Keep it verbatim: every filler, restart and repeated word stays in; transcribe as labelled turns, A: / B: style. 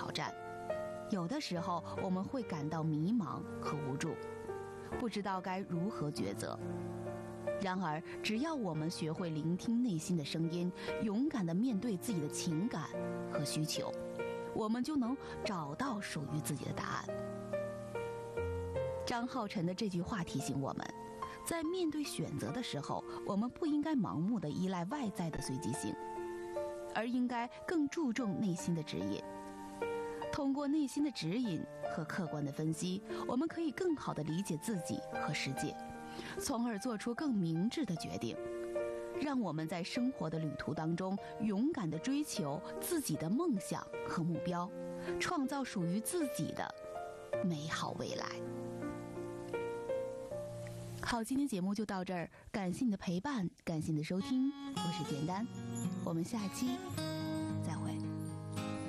A: 挑战。有的时候我们会感到迷茫和无助，不知道该如何抉择。然而只要我们学会聆听内心的声音，勇敢地面对自己的情感和需求，我们就能找到属于自己的答案。张浩晨的这句话提醒我们，在面对选择的时候，我们不应该盲目地依赖外在的随机性，而应该更注重内心的指引。通过内心的指引和客观的分析，我们可以更好地理解自己和世界，从而做出更明智的决定。让我们在生活的旅途当中勇敢地追求自己的梦想和目标，创造属于自己的美好未来。好，今天节目就到这儿，感谢你的陪伴，感谢你的收听，我是简单，我们下期